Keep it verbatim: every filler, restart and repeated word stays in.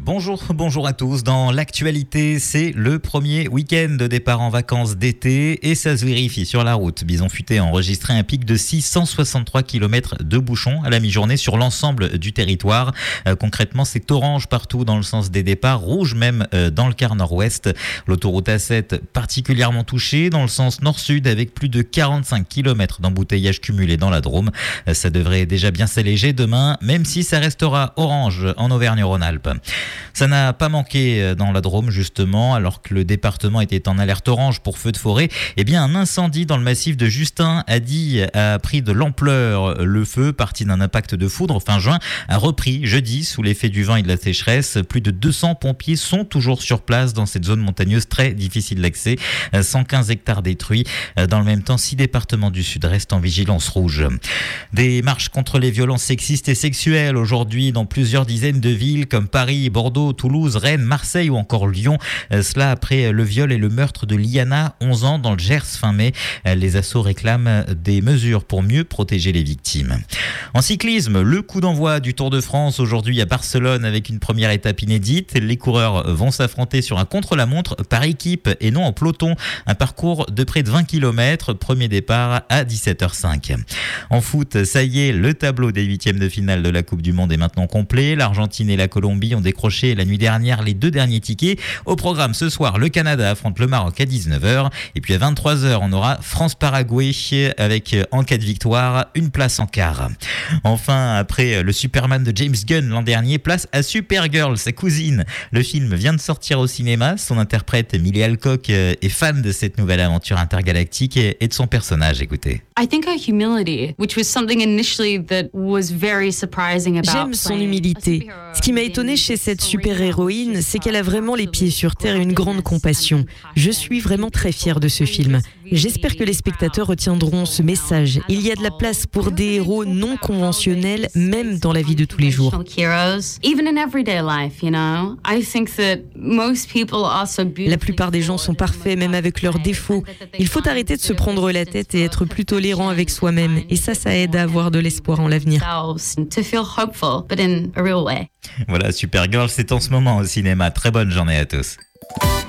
Bonjour, bonjour à tous. Dans l'actualité, c'est le premier week-end de départ en vacances d'été et ça se vérifie sur la route. Bison Futé a enregistré un pic de six cent soixante-trois kilomètres de bouchons à la mi-journée sur l'ensemble du territoire. Euh, concrètement, c'est orange partout dans le sens des départs, rouge même euh, dans le quart nord-ouest. L'autoroute A sept particulièrement touchée dans le sens nord-sud avec plus de quarante-cinq kilomètres d'embouteillage cumulé dans la Drôme. Euh, ça devrait déjà bien s'alléger demain, même si ça restera orange en Auvergne-Rhône-Alpes. Ça n'a pas manqué dans la Drôme justement, alors que le département était en alerte orange pour feu de forêt. Eh bien, un incendie dans le massif de Justin a dit a pris de l'ampleur. Le feu, parti d'un impact de foudre fin juin, a repris jeudi sous l'effet du vent et de la sécheresse. Plus de deux cents pompiers sont toujours sur place dans cette zone montagneuse très difficile d'accès. cent quinze hectares détruits. Dans le même temps, six départements du sud restent en vigilance rouge. Des marches contre les violences sexistes et sexuelles aujourd'hui dans plusieurs dizaines de villes comme Paris, Bordeaux, Toulouse, Rennes, Marseille ou encore Lyon. Cela après le viol et le meurtre de Liana, onze ans, dans le Gers fin mai. Les assos réclament des mesures pour mieux protéger les victimes. En cyclisme, le coup d'envoi du Tour de France aujourd'hui à Barcelone avec une première étape inédite. Les coureurs vont s'affronter sur un contre-la-montre par équipe et non en peloton. Un parcours de près de vingt kilomètres. Premier départ à dix-sept heures cinq. En foot, ça y est, le tableau des huitièmes de finale de la Coupe du Monde est maintenant complet. L'Argentine et la Colombie ont décroché la nuit dernière les deux derniers tickets. Au programme ce soir, le Canada affronte le Maroc à dix-neuf heures. Et puis à vingt-trois heures, on aura France-Paraguay avec, en cas de victoire, une place en quart. Enfin, après le Superman de James Gunn l'an dernier, place à Supergirl, sa cousine. Le film vient de sortir au cinéma. Son interprète, Millie Alcock, est fan de cette nouvelle aventure intergalactique et de son personnage. Écoutez. I think her humility, which was something initially that was very surprising about. J'aime son humilité. Ce qui m'a étonné chez cette super-héroïne, c'est qu'elle a vraiment les pieds sur terre et une grande compassion. Je suis vraiment très fière de ce film. J'espère que les spectateurs retiendront ce message. Il y a de la place pour des héros non conventionnels, même dans la vie de tous les jours. La plupart des gens sont parfaits, même avec leurs défauts. Il faut arrêter de se prendre la tête et être plus tolérant avec soi-même. Et ça, ça aide à avoir de l'espoir en l'avenir. Voilà, Supergirl, c'est en ce moment au cinéma. Très bonne journée à tous.